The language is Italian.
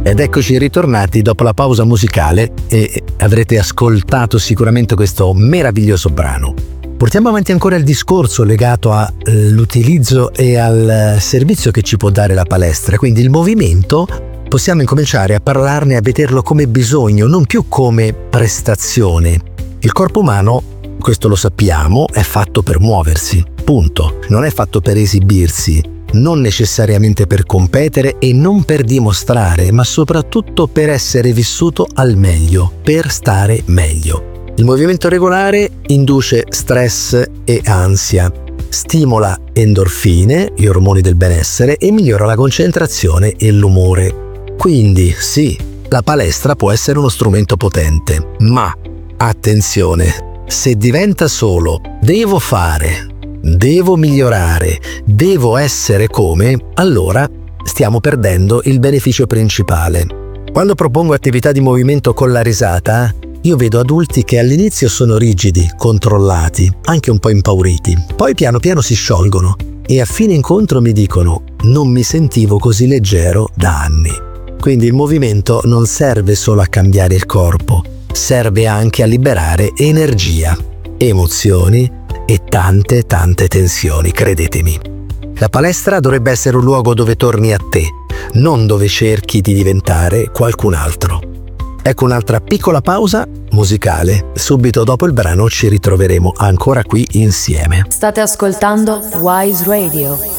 Ed eccoci ritornati dopo la pausa musicale e avrete ascoltato sicuramente questo meraviglioso brano. Portiamo avanti ancora il discorso legato all'utilizzo e al servizio che ci può dare la palestra. Quindi il movimento possiamo incominciare a parlarne, a vederlo come bisogno, non più come prestazione. Il corpo umano, questo lo sappiamo, è fatto per muoversi, punto. Non è fatto per esibirsi, non necessariamente per competere e non per dimostrare, ma soprattutto per essere vissuto al meglio, per stare meglio. Il movimento regolare induce stress e ansia, stimola endorfine, gli ormoni del benessere, e migliora la concentrazione e l'umore. Quindi sì, la palestra può essere uno strumento potente, ma attenzione, se diventa solo devo fare, devo migliorare, devo essere come, allora stiamo perdendo il beneficio principale. Quando propongo attività di movimento con la risata, io vedo adulti che all'inizio sono rigidi, controllati, anche un po' impauriti. Poi piano piano si sciolgono e a fine incontro mi dicono: non mi sentivo così leggero da anni. Quindi il movimento non serve solo a cambiare il corpo, serve anche a liberare energia, emozioni e tante tensioni, credetemi. La palestra dovrebbe essere un luogo dove torni a te, non dove cerchi di diventare qualcun altro. Ecco un'altra piccola pausa musicale. Subito dopo il brano ci ritroveremo ancora qui insieme. State ascoltando Wise Radio.